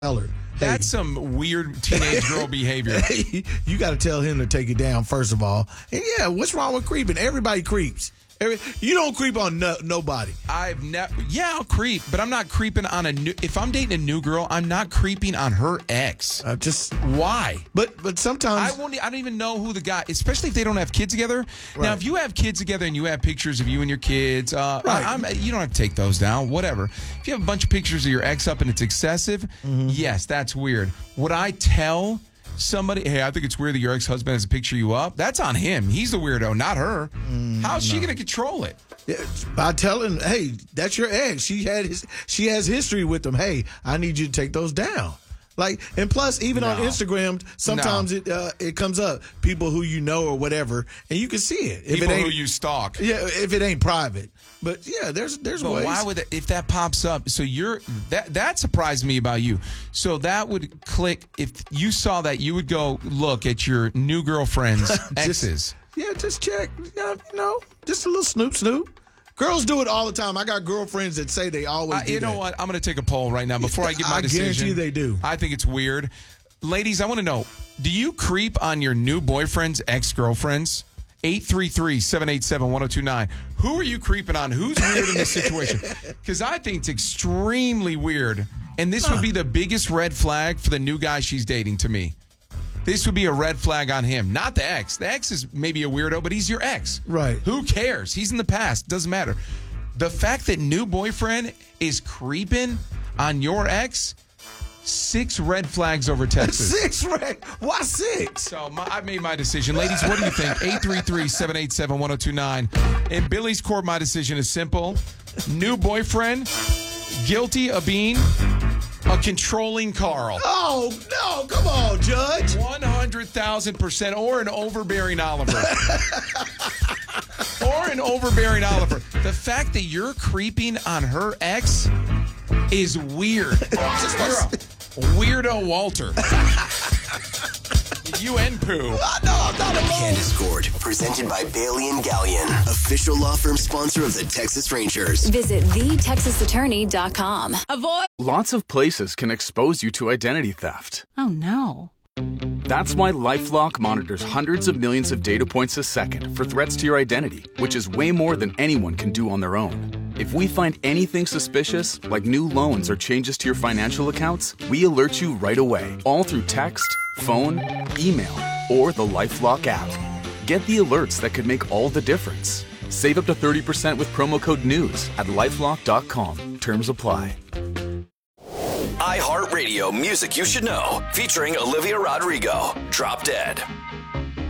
tell her. That's some weird teenage girl behavior. Hey, you got to tell him to take it down, first of all. And yeah, what's wrong with creeping? Everybody creeps. You don't creep on nobody. I've never. Yeah, I'll creep, but I'm not creeping on a new. If I'm dating a new girl, I'm not creeping on her ex. Just why? But sometimes I don't even know who the guy. Especially if they don't have kids together. Right. Now, if you have kids together and you have pictures of you and your kids, right. You don't have to take those down. Whatever. If you have a bunch of pictures of your ex up and it's excessive, yes, that's weird. Would I tell somebody, hey, I think it's weird that your ex-husband has a picture of you up? That's on him. He's the weirdo, not her. How's she going to control it? Yeah, by telling, hey, that's your ex. She has history with them. Hey, I need you to take those down. Like, and plus, even on Instagram, sometimes it comes up, people who you know or whatever, and you can see it. People who you stalk. Yeah, if it ain't private. But yeah, there's ways. Why would if that pops up? So that surprised me about you. So that would click if you saw that, you would go look at your new girlfriend's exes. Yeah, just check. Just a little snoop. Girls do it all the time. I got girlfriends that say they always do You know what? I'm going to take a poll right now before I give my decision. I guarantee they do. I think it's weird. Ladies, I want to know, do you creep on your new boyfriend's ex-girlfriends? 833-787-1029. Who are you creeping on? Who's weird in this situation? Because I think it's extremely weird. And this would be the biggest red flag for the new guy she's dating to me. This would be a red flag on him, not the ex. The ex is maybe a weirdo, but he's your ex. Right. Who cares? He's in the past. Doesn't matter. The fact that new boyfriend is creeping on your ex, 6 red flags over Texas. 6 red? Why 6? So I made my decision. Ladies, what do you think? 833-787-1029. In Billy's court, my decision is simple. New boyfriend, guilty of being a controlling Carl. Oh, no. Come on, Judge. 100,000%. Or an overbearing Oliver. The fact that you're creeping on her ex is weird. Weirdo Walter. You and Pooh. No, I'm not alone. Candace Court, presented by Bailey & Gallion, official law firm sponsor of the Texas Rangers. Visit thetexasattorney.com. Avoid. Lots of places can expose you to identity theft. Oh, no. That's why LifeLock monitors hundreds of millions of data points a second for threats to your identity, which is way more than anyone can do on their own. If we find anything suspicious, like new loans or changes to your financial accounts, we alert you right away, all through text, phone, email, or the LifeLock app. Get the alerts that could make all the difference. Save up to 30% with promo code NEWS at LifeLock.com. Terms apply. iHeartRadio Music You Should Know, featuring Olivia Rodrigo, Drop Dead.